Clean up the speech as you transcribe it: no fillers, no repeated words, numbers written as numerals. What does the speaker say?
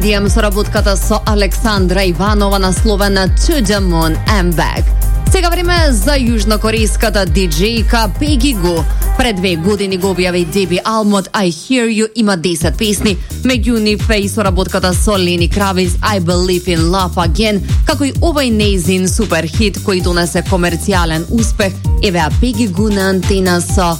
Дием соработката со Александра Иванова насловена To the Moon and Back. Сега време за јужнокорејската диџејка Peggy Gou. Пред 2 години го објави деби албумот I Hear You, има 10 песни, меѓу нив е и соработката со Lenny Kravitz I Believe in Love Again, како и овај нејзин супер хит кој донесе комерцијален успех. Еве Peggy Gou на антена со